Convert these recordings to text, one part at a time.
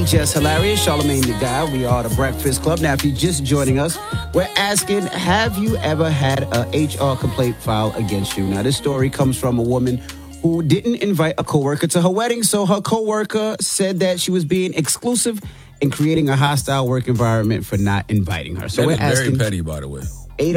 just hilarious. Charlamagne the Guy. We are the Breakfast Club. Now, if you're just joining us, we're asking, have you ever had a HR complaint filed against you? Now, this story comes from a woman who didn't invite a coworker to her wedding, so her coworker said that she was being exclusive and creating a hostile work environment for not inviting her. So That we're is asking, very petty, by the way.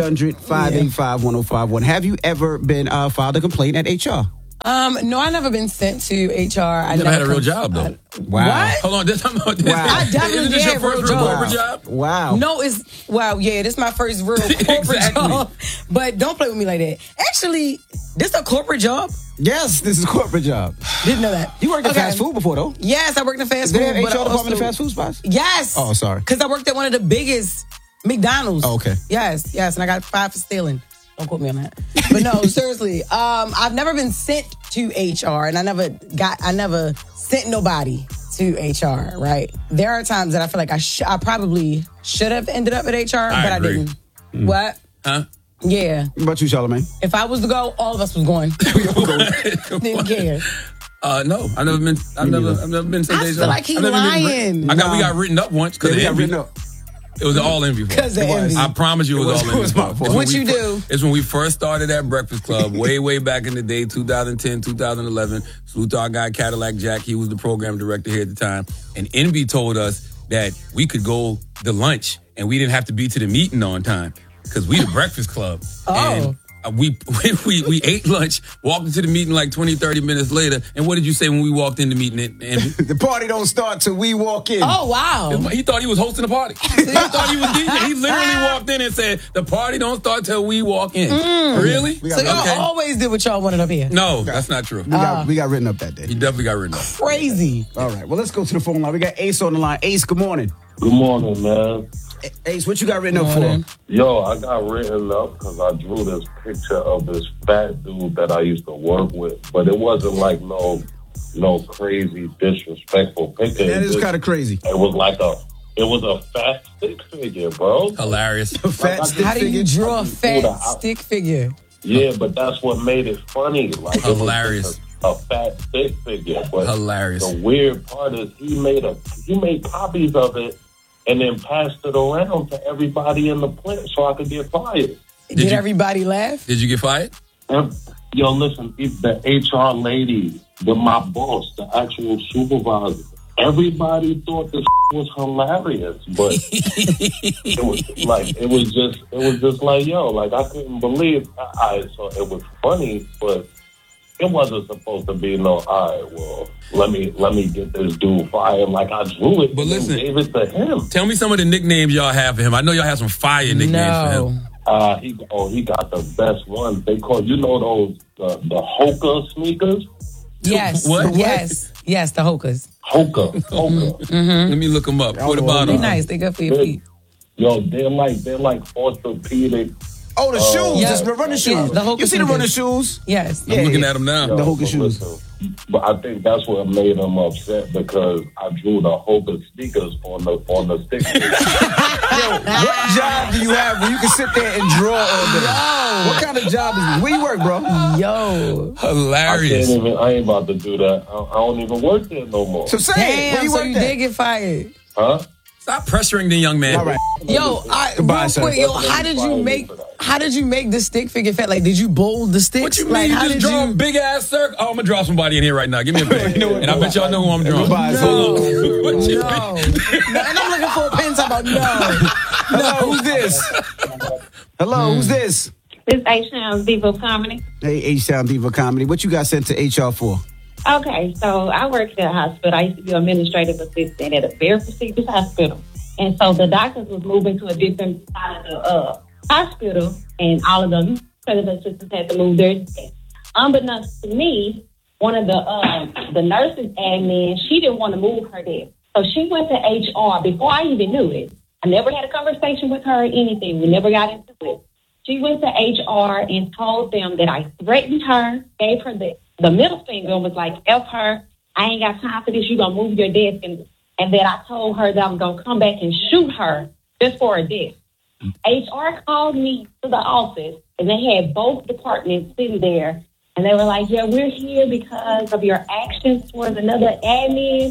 800-585-1051. Have you ever been filed a complaint at HR? No, I've never been sent to HR. I never had a real job, though. Wow. What? Hold on. This, Wow. I definitely Isn't this did your first real real job. corporate job? Wow. No, this is my first real corporate Exactly. job. But don't play with me like that. Actually, this a corporate job? Yes, this is a corporate job. Didn't know that. You worked at fast food before, though? Yes, I worked in fast Is food. there an but HR I department in also- fast food spots? Yes. Oh, sorry. Because I worked at one of the biggest McDonald's. Oh, okay. Yes, and I got 5 for stealing. Don't quote me on that. But no, seriously, I've never been sent to HR, and I never sent nobody to HR. Right? There are times that I feel like I probably should have ended up at HR, but I agree. didn't. What? Huh? Yeah. What about you, Charlamagne? If I was to go, all of us was going. Didn't care. No, I've never been sent I to feel HR. like he I've never been lying. We got written up once because Yeah, we got envy. written up. It was all envy. Because of envy. I promise you it was all envy. It was my fault. What you do? It's when we first started at Breakfast Club, way back in the day, 2010, 2011. Salute to our guy Cadillac Jack. He was the program director here at the time. And Envy told us that we could go to lunch and we didn't have to be to the meeting on time because we the Breakfast Club. Oh. And we ate lunch, walked into the meeting like 20, 30 minutes later. And what did you say when we walked in the meeting? And The party don't start till we walk in. Oh, wow. he thought he was hosting a party. He thought he was DJ. He literally walked in and said, the party don't start till we walk in. Really? We So got- y'all always did what y'all wanted up here. No, that's not true. We got written up that day. He definitely got written up. Crazy. All right, well, let's go to the phone line. We got Ace on the line. Ace, good morning. Good morning, man. Ace, what you got written up for? Yo, I got written up because I drew this picture of this fat dude that I used to work with, but it wasn't like no crazy disrespectful picture. That is kind of crazy. It was like it was a fat stick figure, bro. Hilarious. A fat stick How do you figure. draw a fat stick figure? Yeah, but that's what made it funny. Like it was Hilarious. just a fat stick figure. But Hilarious. the weird part is he made copies of it and then passed it around to everybody in the plant so I could get fired. Did you- everybody laugh? Did you get fired? Yo, listen, the HR lady, my boss, the actual supervisor, everybody thought this was hilarious, but it was just like, yo, like I couldn't believe. So it was funny, but it wasn't supposed to be no. All right, well, let me get this dude fired. Like I drew it, But and listen- gave it to him. Tell me some of the nicknames y'all have for him. I know y'all have some fire nicknames for No. him. He got the best ones. They call those the Hoka sneakers. Yes. What? Yes, the Hokas. Hoka. Let me look them up. What about They them? nice. They good for your feet. Yo, they're like orthopedic. Oh, the shoes. yeah. Just running shoes. Yeah, the Hoka you see the sneakers. running shoes? Yes. Yeah. I'm looking at them now. The Hoka but shoes. listen, but I think that's what made him upset because I drew the Hoka sneakers on the stick. What job do you have where you can sit there and draw all day? What kind of job is this? Where you work, bro? Yo. Hilarious. I ain't about to do that. I don't even work there no more. So say it. Where Damn, you so work you at? did get fired. Huh? Stop pressuring the young man. All right. Yo, Goodbye, real sir. quick, yo, how did you make the stick figure fat? Like, did you bold the sticks? What you mean? Like, You how just did draw you? a big ass circle? Oh, I'm gonna draw somebody in here right now. Give me a pen. And I bet y'all know who I'm drawing. Goodbye, sir. What you No. mean? And I'm looking for a pen. Talking about no. Hello, who's this? Hello, who's this? This H-Town's Diva Comedy. Hey, H-Town Diva Comedy. What you got sent to HR for? Okay, so I worked at a hospital. I used to be administrative assistant at a very prestigious hospital. And so the doctors was moving to a different side of the hospital, and all of them administrative assistants had to move their desks. Unbeknownst to me, one of the nurses admin, she didn't want to move her desk. So she went to HR before I even knew it. I never had a conversation with her or anything. We never got into it. She went to HR and told them that I threatened her, gave her the middle finger, and was like, F her, I ain't got time for this, you gonna move your desk, and that I told her that I'm gonna come back and shoot her just for a desk. HR called me to the office, and they had both departments sitting there, and they were like, yeah, we're here because of your actions towards another admin.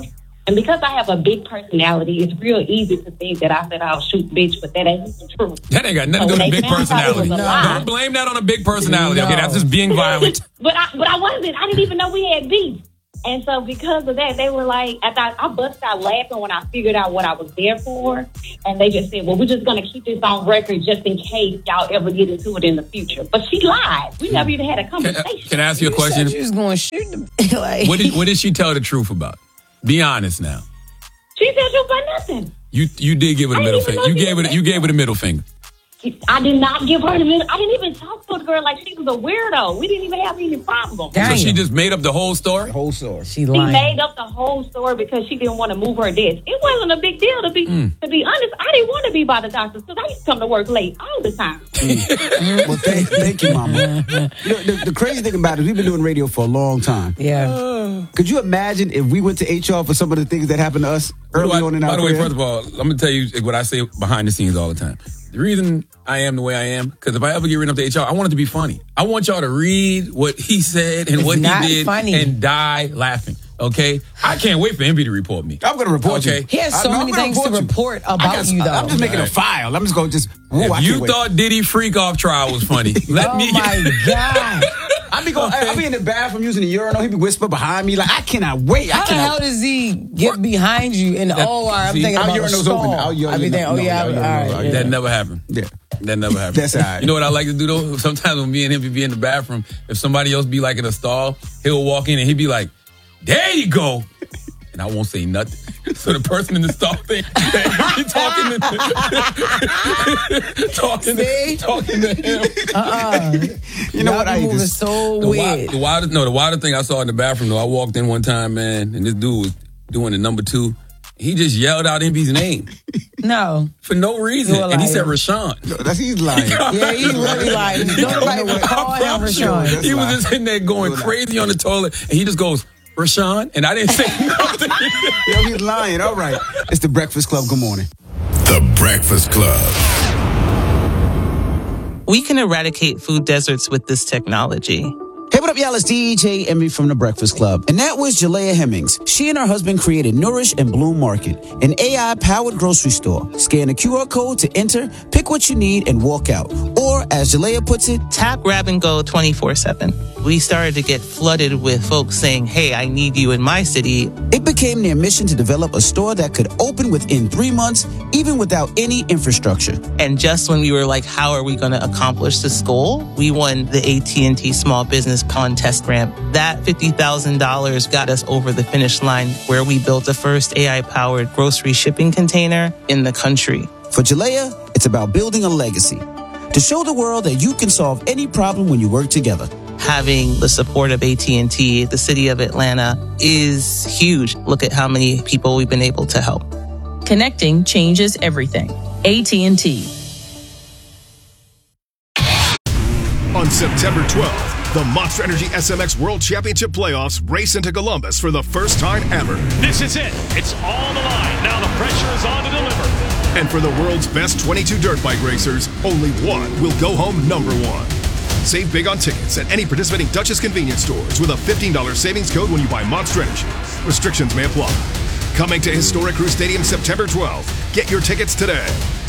And because I have a big personality, it's real easy to think that I said I'll shoot bitch, but that ain't the truth. That ain't got nothing to do with big personality. Don't blame that on a big personality. Okay, that's just being violent. But I wasn't. I didn't even know we had beef. And so because of that, they were like, I busted out laughing when I figured out what I was there for. And they just said, well, we're just going to keep this on record just in case y'all ever get into it in the future. But she lied. We never even had a conversation. Can I ask you a question? She was going to shoot them. Like, what did she tell the truth about? Be honest now. She said she about nothing. You did give her the middle finger. You gave her the middle finger. I did not give her the middle. I didn't even talk to the girl like she was a weirdo. We didn't even have any problem. So she just made up the whole story? The whole story. She made up the whole story because she didn't want to move her desk. It wasn't a big deal to be honest. I didn't want to be by the doctor because I used to come to work late all the time. Well, thank you, Mama. The crazy thing about it is we've been doing radio for a long time. Yeah. Could you imagine if we went to HR for some of the things that happened to us early on in our career? By the way, first of all, I'm going to tell you what I say behind the scenes all the time. The reason I am the way I am, because if I ever get written up to HR, I want it to be funny. I want y'all to read what he said and what he did and die laughing. Okay? I can't wait for Envy to report me. I'm going to report you. He has so many things to report about you, though. I'm just making a file. I'm just going to just... If you thought Diddy freak off trial was funny, let me... Oh, my God. I'll be in the bathroom using the urinal. He'll be whispering behind me like, I cannot wait. How the hell does he get behind you in the OR? I'm thinking about the stall. That never happened. Yeah. That never happened. That's all right. You know what I like to do, though? Sometimes when me and him be in the bathroom, if somebody else be like in a stall, he'll walk in and he'll be like, there you go. And I won't say nothing. So the person in the stall thing, talking to him. You know what I moving so weird. The wilder thing I saw in the bathroom, though, I walked in one time, man, and this dude was doing the number 2. He just yelled out Envy's name. No. For no reason. And he said Rashawn. No, he's lying. Yeah, he's really lying. Nobody call him Rashawn. He was just in there going crazy on the toilet, and he just goes, Rashawn, and I didn't say nothing. Yo, he's lying. All right. It's The Breakfast Club. Good morning. The Breakfast Club. We can eradicate food deserts with this technology. Hey, what up, y'all? It's DJ Envy from The Breakfast Club. And that was Jalea Hemmings. She and her husband created Nourish and Bloom Market, an AI-powered grocery store. Scan a QR code to enter, pick what you need, and walk out. Or, as Jalea puts it, tap, grab, and go 24/7. We started to get flooded with folks saying, hey, I need you in my city. It became their mission to develop a store that could open within 3 months, even without any infrastructure. And just when we were like, how are we going to accomplish this goal? We won the AT&T Small Business Contest Grant. That $50,000 got us over the finish line where we built the first AI-powered grocery shipping container in the country. For Jalea, it's about building a legacy. To show the world that you can solve any problem when you work together. Having the support of AT&T, the city of Atlanta, is huge. Look at how many people we've been able to help. Connecting changes everything. AT&T. On September 12th, the Monster Energy SMX World Championship Playoffs race into Columbus for the first time ever. This is it. It's all the line. Now the pressure is on to deliver. And for the world's best 22 dirt bike racers, only one will go home number 1. Save big on tickets at any participating Dutchess convenience stores with a $15 savings code when you buy Monster Energy. Restrictions may apply. Coming to Historic Crew Stadium September 12th. Get your tickets today.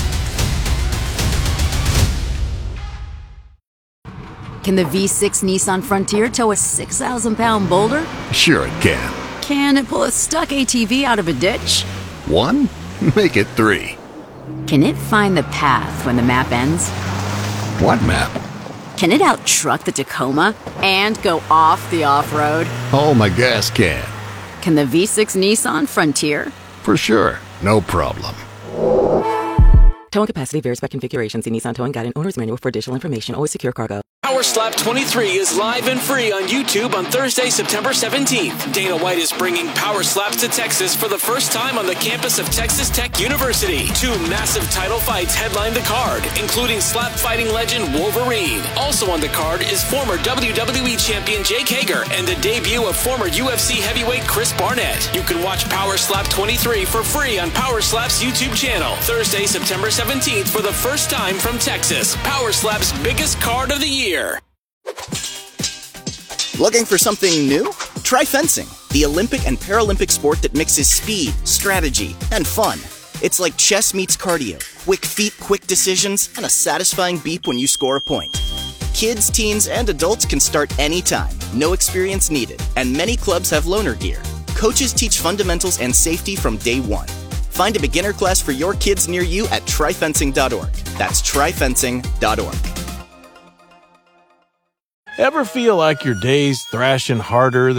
Can the V6 Nissan Frontier tow a 6,000-pound boulder? Sure it can. Can it pull a stuck ATV out of a ditch? 1? Make it 3. Can it find the path when the map ends? What map? Can it out-truck the Tacoma and go off the off-road? Oh, my gas can. Can the V6 Nissan Frontier? For sure. No problem. Towing capacity varies by configuration. See Nissan Towing Guide and Owner's Manual for additional information. Always secure cargo. Power Slap 23 is live and free on YouTube on Thursday, September 17th. Dana White is bringing Power Slaps to Texas for the first time on the campus of Texas Tech University. 2 massive title fights headline the card, including slap fighting legend Wolverine. Also on the card is former WWE champion Jake Hager and the debut of former UFC heavyweight Chris Barnett. You can watch Power Slap 23 for free on Power Slap's YouTube channel. Thursday, September 17th for the first time from Texas. Power Slap's biggest card of the year. Looking for something new? Try fencing. the Olympic and Paralympic sport that mixes speed, strategy, and fun. It's like chess meets cardio, quick feet, quick decisions, and a satisfying beep when you score a point. Kids, teens, and adults can start anytime, no experience needed, and many clubs have loaner gear. Coaches teach fundamentals and safety from day one. Find a beginner class for your kids near you at tryfencing.org. That's tryfencing.org. Ever feel like your day's thrashing harder than